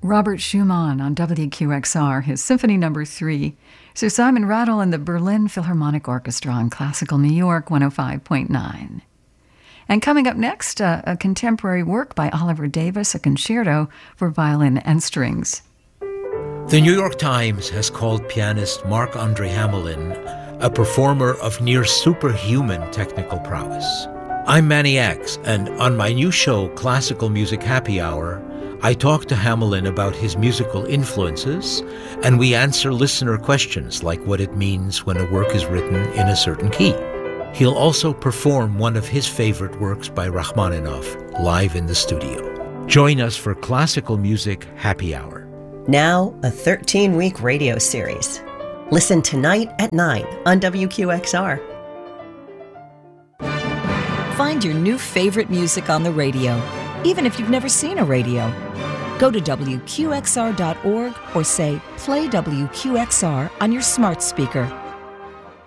Robert Schumann on WQXR, his Symphony No. 3. Sir Simon Rattle and the Berlin Philharmonic Orchestra on Classical New York 105.9. And coming up next, a contemporary work by Oliver Davis, a concerto for violin and strings. The New York Times has called pianist Marc-Andre Hamelin a performer of near superhuman technical prowess. I'm Manny X, and on my new show, Classical Music Happy Hour, I talk to Hamelin about his musical influences, and we answer listener questions like what it means when a work is written in a certain key. He'll also perform one of his favorite works by Rachmaninoff live in the studio. Join us for Classical Music Happy Hour. Now, a 13-week radio series. Listen tonight at 9 on WQXR. Find your new favorite music on the radio, even if you've never seen a radio. Go to WQXR.org or say, play WQXR on your smart speaker.